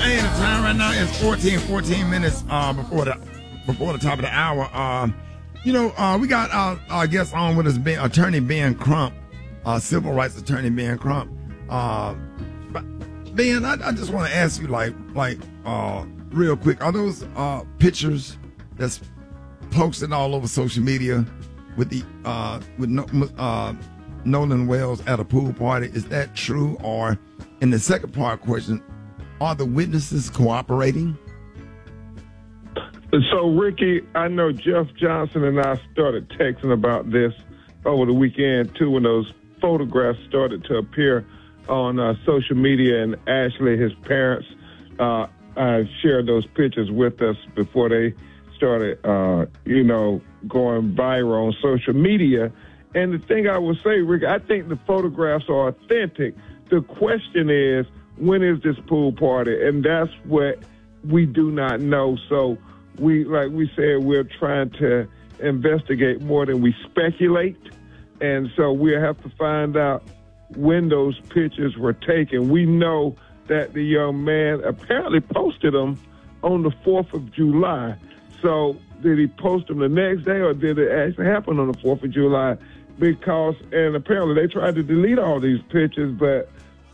Hey, the time right now is 14 minutes before the top of the hour. We got our guest on with us, Attorney Ben Crump, civil rights attorney Ben Crump. But Ben, I just want to ask you, real quick, are those pictures that's posted all over social media with Nolan Wells at a pool party? Is that true? Or in the second part question, are the witnesses cooperating? So, Ricky, I know Jeff Johnson and I started texting about this over the weekend, too, when those photographs started to appear on social media, and Ashley, his parents, shared those pictures with us before they started, going viral on social media. And the thing I will say, Ricky, I think the photographs are authentic. The question is, when is this pool party? And that's what we do not know. So like we said, we're trying to investigate more than we speculate. And so we'll have to find out when those pictures were taken. We know that the young man apparently posted them on the 4th of July. So did he post them the next day, or did it actually happen on the 4th of July? And apparently they tried to delete all these pictures, but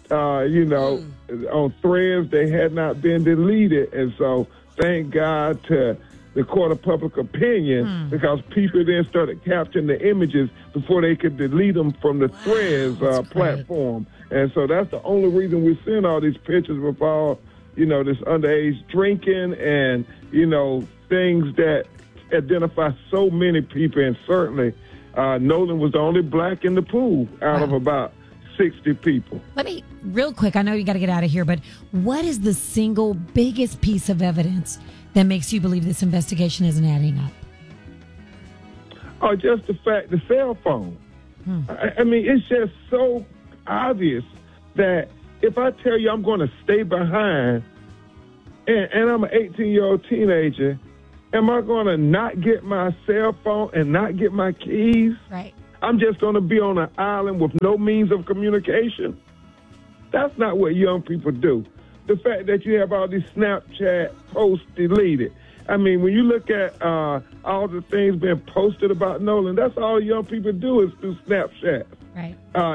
on Threads, they had not been deleted. And so thank God to the court of public opinion, because people then started capturing the images before they could delete them from the Threads platform. And so that's the only reason we're seeing all these pictures with all, this underage drinking and, things that identify so many people. And certainly Nolan was the only black in the pool out of about 60 people. Let me, real quick, I know you got to get out of here, but what is the single biggest piece of evidence that makes you believe this investigation isn't adding up? Oh, just the fact, the cell phone. I mean, it's just so obvious that if I tell you I'm going to stay behind and I'm an 18-year-old teenager, am I going to not get my cell phone and not get my keys? Right. I'm just going to be on an island with no means of communication. That's not what young people do. The fact that you have all these Snapchat posts deleted. I mean, when you look at all the things being posted about Nolan, that's all young people do is through Snapchat. Right.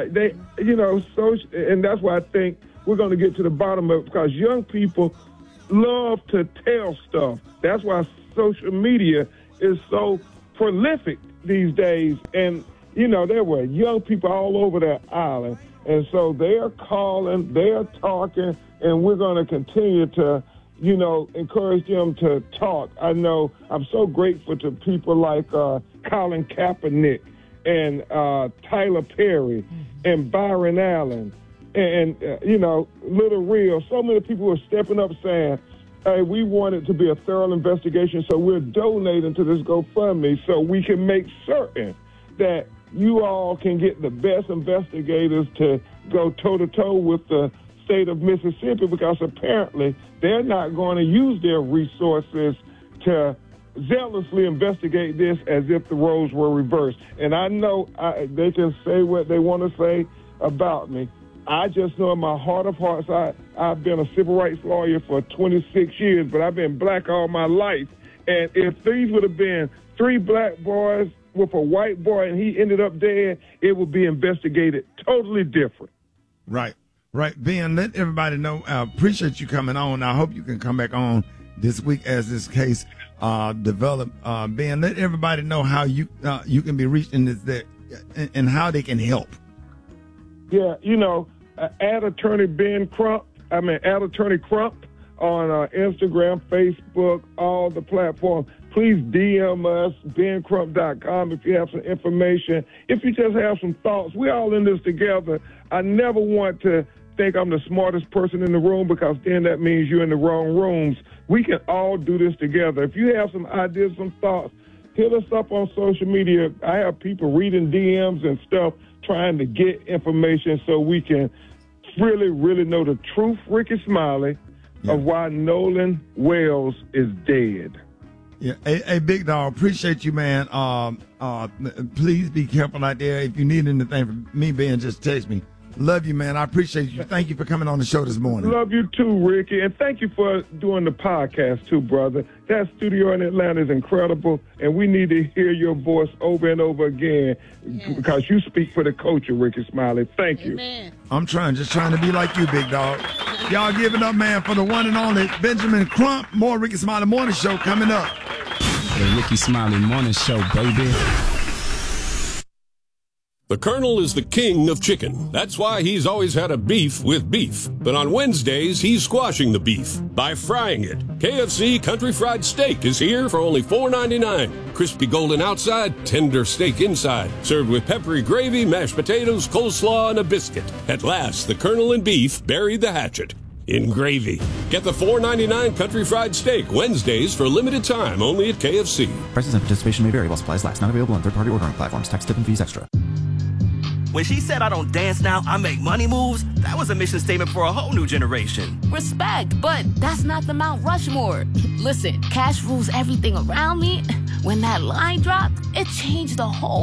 And that's why I think we're going to get to the bottom of it, because young people love to tell stuff. That's why social media is so prolific these days. And there were young people all over that island. And so they're calling, they're talking, and we're going to continue to, encourage them to talk. I know I'm so grateful to people like Colin Kaepernick and Tyler Perry and Byron Allen and Little Real. So many people are stepping up saying, hey, we want it to be a thorough investigation, so we're donating to this GoFundMe so we can make certain that you all can get the best investigators to go toe-to-toe with the state of Mississippi, because apparently they're not going to use their resources to zealously investigate this as if the roles were reversed. And I know they can say what they want to say about me. I just know in my heart of hearts, I've been a civil rights lawyer for 26 years, but I've been black all my life. And if these would have been 3 black boys with a white boy and he ended up dead, it would be investigated totally different. Right. Ben, let everybody know. I appreciate you coming on. I hope you can come back on this week as this case develop. Ben, let everybody know how you can be reached in this and how they can help. Yeah, add Attorney Ben Crump. Add Attorney Crump on Instagram, Facebook, all the platforms. Please DM us, bencrump.com, if you have some information. If you just have some thoughts, we're all in this together. I never want to think I'm the smartest person in the room, because then that means you're in the wrong rooms. We can all do this together. If you have some ideas, some thoughts, hit us up on social media. I have people reading DMs and stuff, trying to get information so we can really, really know the truth, Ricky Smiley, of why Nolan Wells is dead. Yeah, hey, Big Dog, appreciate you, man. Please be careful out there. If you need anything from me, Ben, just text me, Love you, man. I appreciate you. Thank you for coming on the show this morning. Love you too, Ricky. And thank you for doing the podcast too, brother. That studio in Atlanta is incredible, and we need to hear your voice over and over again because you speak for the culture, Ricky Smiley. Thank you. Amen. I'm just trying to be like you, big dog. Y'all give it up, man, for the one and only Benjamin Crump. More Ricky Smiley Morning Show coming up. The Ricky Smiley Morning Show, baby. The Colonel is the king of chicken. That's why he's always had a beef with beef. But on Wednesdays, he's squashing the beef by frying it. KFC Country Fried Steak is here for only $4.99. Crispy golden outside, tender steak inside. Served with peppery gravy, mashed potatoes, coleslaw, and a biscuit. At last, the Colonel and beef buried the hatchet in gravy. Get the $4.99 Country Fried Steak Wednesdays for a limited time only at KFC. Prices and participation may vary while supplies last. Not available on third-party ordering platforms. Tax, tip, and fees extra. When she said I don't dance now, I make money moves, that was a mission statement for a whole new generation. Respect, but that's not the Mount Rushmore. Listen, cash rules everything around me. When that line dropped, it changed the whole